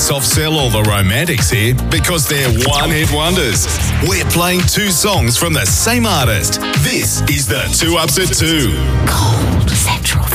soft sell all the romantics here because they're one-hit wonders. We're playing two songs from the same artist. This is the 2 Ups at 2. Cold Central